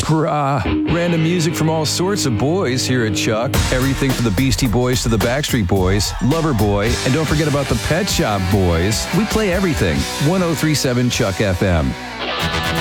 Random music from all sorts of boys here at Chuck. Everything from the Beastie Boys to the Backstreet Boys, Loverboy, and don't forget about the Pet Shop Boys. We play everything. 103.7 Chuck FM.